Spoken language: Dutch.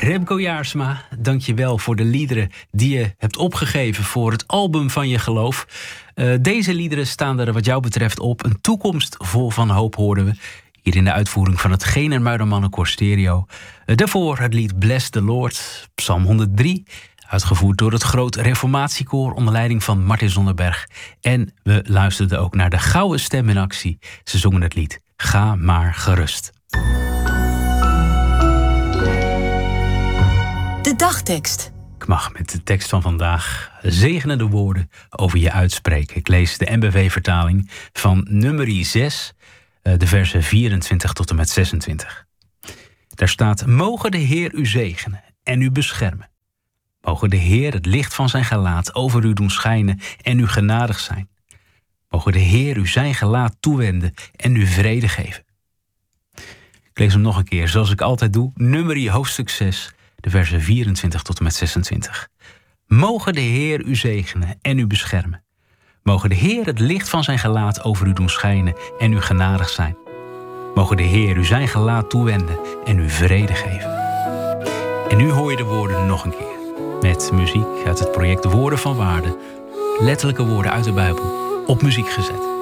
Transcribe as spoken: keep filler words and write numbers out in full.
Remco Jaarsma, dank je wel voor de liederen die je hebt opgegeven voor het album van je geloof. Uh, deze liederen staan er wat jou betreft op. Een toekomst vol van hoop hoorden we. Hier in de uitvoering van het Gener Muidermannenkoor Stereo. Uh, daarvoor het lied Bless the Lord, Psalm honderddrie. Uitgevoerd door het Groot Reformatiekoor onder leiding van Martin Zonderberg. En we luisterden ook naar de Gouden Stem in actie. Ze zongen het lied Ga maar gerust. De dagtekst. Ik mag met de tekst van vandaag zegenende woorden over je uitspreken. Ik lees de N B V-vertaling van Numeri zes, de versen vierentwintig tot en met zesentwintig. Daar staat: Mogen de Heer u zegenen en u beschermen. Mogen de Heer het licht van zijn gelaat over u doen schijnen en u genadig zijn. Mogen de Heer u zijn gelaat toewenden en u vrede geven. Ik lees hem nog een keer, zoals ik altijd doe. Numeri hoofdstuk zes, de versen vierentwintig tot en met zesentwintig. Mogen de Heer u zegenen en u beschermen. Mogen de Heer het licht van zijn gelaat over u doen schijnen en u genadig zijn. Mogen de Heer u zijn gelaat toewenden en u vrede geven. En nu hoor je de woorden nog een keer. Met muziek uit het project Woorden van Waarde. Letterlijke woorden uit de Bijbel op muziek gezet.